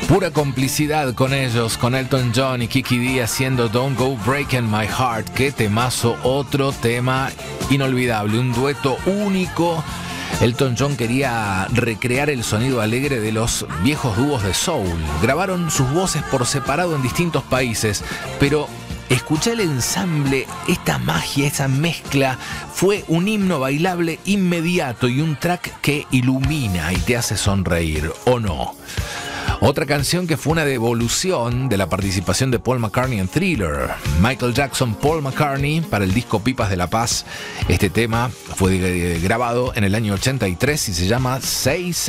Pura complicidad con ellos, con Elton John y Kiki Dee haciendo Don't Go Breaking My Heart. Qué temazo, otro tema inolvidable, un dueto único. Elton John quería recrear el sonido alegre de los viejos dúos de soul. Grabaron sus voces por separado en distintos países, pero escuchar el ensamble, esta magia, esa mezcla, fue un himno bailable inmediato y un track que ilumina y te hace sonreír, ¿o no? Otra canción que fue una devolución de la participación de Paul McCartney en Thriller. Michael Jackson, Paul McCartney, para el disco Pipas de la Paz. Este tema fue grabado en el año 83 y se llama Say